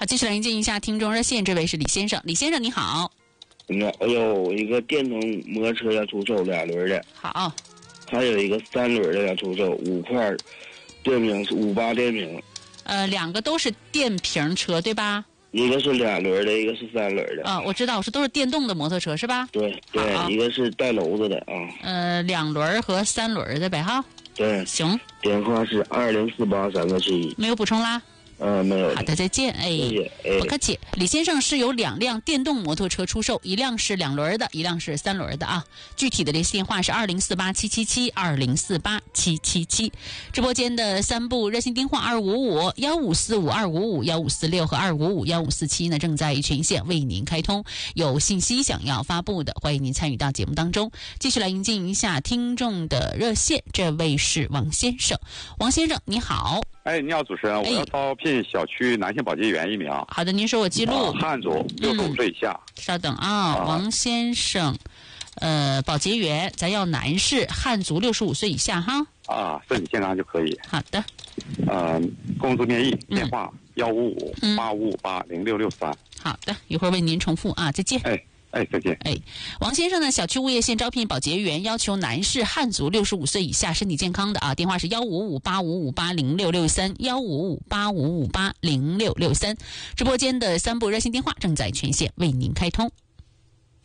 好，继续来迎接一下听众热线，这位是李先生。李先生你好。 我有一个电动摩托车要出售，2轮的。 好。 还有一个3轮的要出售，5块电瓶，58电瓶。 两个都是电瓶车对吧？ 一个是2轮的，一个是3轮的。 我知道，都是电动的摩托车是吧？ 对，一个是带篓子的啊。 2轮和3轮的呗哈。 对。 行。 电话是2048-3个71。 没有补充啦？ 没有。 好的，再见。 谢谢。 不客气。李先生是有2辆电动摩托车出售，一辆是2轮的，一辆是3轮的啊。具体的联系电话是2048-777-2048-777。直播间的3部热线电话2555-1545-2545-1546和2555-1547呢，正在全线为您开通。有信息想要发布的，欢迎您参与到节目当中。继续来迎接一下听众的热线，这位是王先生。王先生你好。 你好，主持人，我要招聘小区男性保洁员1名。 好的，您说我记录。 汉族，65岁以下。 稍等啊，王先生，保洁员，咱要男士，汉族，65岁以下哈。 身体健康就可以。 好的。 工资面议，电话155-8558-0663。 好的，一会儿为您重复啊，再见。 再见。 王先生呢，小区物业线招聘保洁员，要求男士，汉族，65岁以下，身体健康的啊。电话是155-8558-0663，155-8558-0663。直播间的3部热线电话正在全线为您开通。